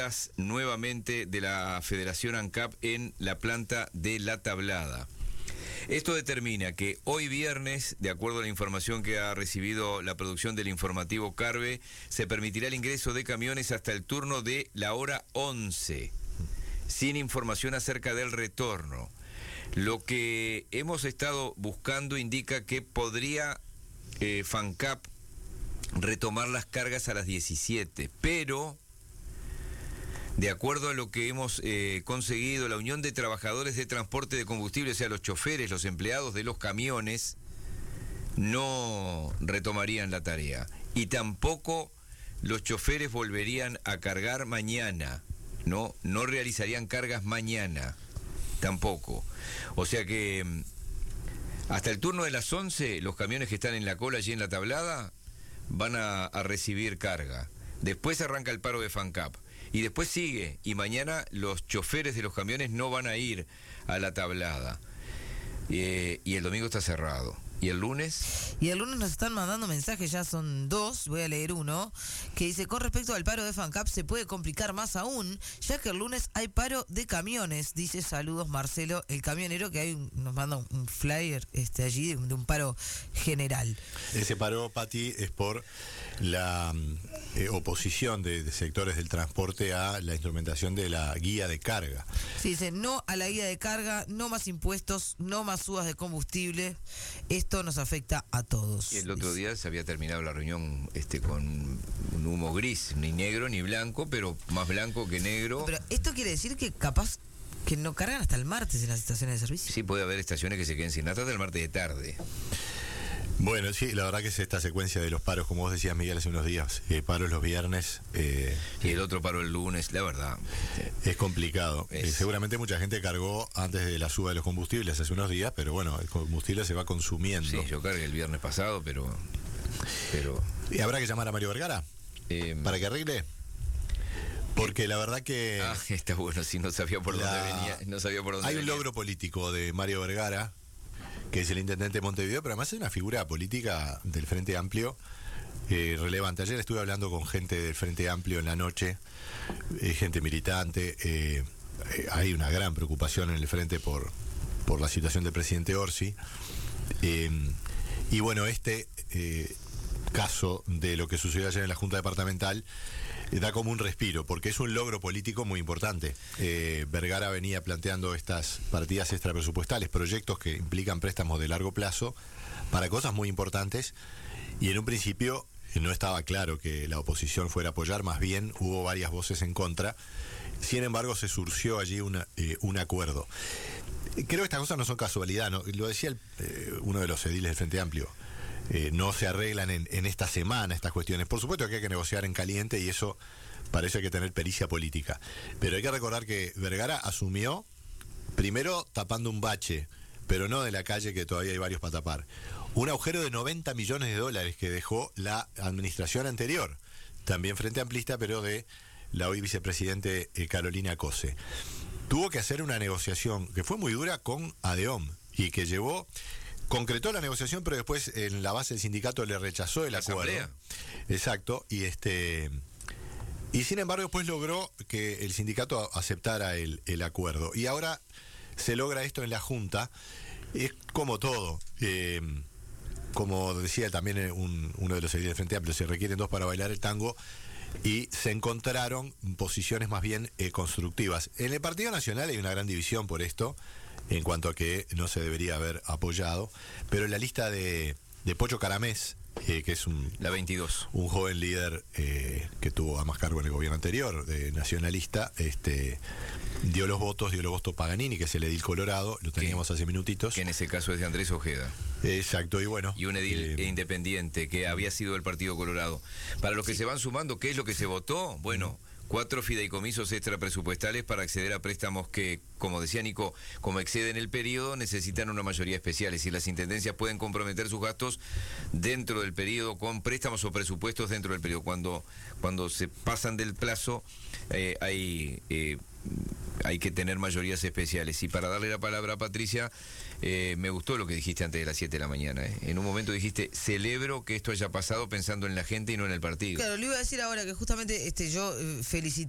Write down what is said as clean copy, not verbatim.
medidas nuevamente de la Federación ANCAP en la planta de La Tablada. Esto determina que hoy viernes, de acuerdo a la información que ha recibido la producción del informativo Carve, se permitirá el ingreso de camiones hasta el turno de la hora 11, sin información acerca del retorno. Lo que hemos estado buscando indica que podría FANCAP retomar las cargas a las 17, pero de acuerdo a lo que hemos conseguido, la Unión de Trabajadores de Transporte de Combustible, o sea, los choferes, los empleados de los camiones, no retomarían la tarea. Y tampoco los choferes volverían a cargar mañana, no realizarían cargas mañana, tampoco. O sea que hasta el turno de las 11, los camiones que están en la cola allí en La Tablada van a recibir carga. Después arranca el paro de FANCAP. Y después sigue, y mañana los choferes de los camiones no van a ir a La Tablada. Y el domingo está cerrado. ¿Y el lunes? Y el lunes nos están mandando mensajes, ya son 2, voy a leer uno, que dice: con respecto al paro de FANCAP se puede complicar más aún, ya que el lunes hay paro de camiones, dice saludos Marcelo, el camionero, que nos manda un flyer allí de un paro general. Ese paro, Pati, es por la oposición de sectores del transporte a la instrumentación de la guía de carga. Sí, dice no a la guía de carga, no más impuestos, no más subas de combustible. Esto nos afecta a todos. Y el otro día se había terminado la reunión con un humo gris, ni negro ni blanco, pero más blanco que negro. Pero esto quiere decir que capaz que no cargan hasta el martes en las estaciones de servicio. Sí, puede haber estaciones que se queden sin nafta hasta el martes de tarde. Bueno, sí, la verdad que es esta secuencia de los paros, como vos decías, Miguel, hace unos días, paros los viernes. Y el otro paro el lunes, la verdad. Es complicado. Seguramente mucha gente cargó antes de la suba de los combustibles hace unos días, pero bueno, el combustible se va consumiendo. Sí, yo cargué el viernes pasado, pero... ¿Y habrá que llamar a Mario Vergara para que arregle? Porque la verdad que... está bueno, sí, no sabía por dónde venía. No sabía por dónde Hay venía. un logro político de Mario Vergara, que es el intendente de Montevideo, pero además es una figura política del Frente Amplio relevante. Ayer estuve hablando con gente del Frente Amplio en la noche, gente militante. Hay una gran preocupación en el Frente por la situación del presidente Orsi. Y bueno, caso de lo que sucedió ayer en la Junta Departamental da como un respiro, porque es un logro político muy importante. Vergara venía planteando estas partidas extrapresupuestales, proyectos que implican préstamos de largo plazo para cosas muy importantes, y en un principio no estaba claro que la oposición fuera a apoyar, más bien hubo varias voces en contra. Sin embargo, se surgió allí un acuerdo. Creo que estas cosas no son casualidad, ¿no? Lo decía uno de los ediles del Frente Amplio. No se arreglan en esta semana estas cuestiones. Por supuesto que hay que negociar en caliente, y eso parece que hay que tener pericia política. Pero hay que recordar que Vergara asumió primero tapando un bache, pero no de la calle, que todavía hay varios para tapar. Un agujero de $90 millones que dejó la administración anterior, también Frente Amplista, pero de la hoy vicepresidente Carolina Cose. Tuvo que hacer una negociación que fue muy dura con ADEOM y que concretó la negociación, pero después en la base del sindicato le rechazó el acuerdo. Asamblea. Exacto, y sin embargo después logró que el sindicato aceptara el acuerdo. Y ahora se logra esto en la Junta. Es como todo. Como decía también uno de los ediles del Frente Amplio, se requieren 2 para bailar el tango, y se encontraron posiciones más bien constructivas. En el Partido Nacional hay una gran división por esto, en cuanto a que no se debería haber apoyado, pero en la lista de Pocho Caramés, que es la 22, un joven líder que tuvo a más cargo en el gobierno anterior, nacionalista, dio los votos Paganini, que es el edil colorado, lo teníamos hace minutitos. Que en ese caso es de Andrés Ojeda. Exacto, y bueno. Y un edil independiente, que había sido del Partido Colorado. Para los que se van sumando, ¿qué es lo que se votó? Bueno, 4 fideicomisos extrapresupuestales para acceder a préstamos que, como decía Nico, como exceden el periodo, necesitan una mayoría especial. Es decir, las intendencias pueden comprometer sus gastos dentro del periodo con préstamos o presupuestos dentro del periodo. Cuando se pasan del plazo, hay que tener mayorías especiales. Y para darle la palabra a Patricia, me gustó lo que dijiste antes de las 7 de la mañana. En un momento dijiste: celebro que esto haya pasado pensando en la gente y no en el partido. Claro, le iba a decir ahora que justamente yo felicité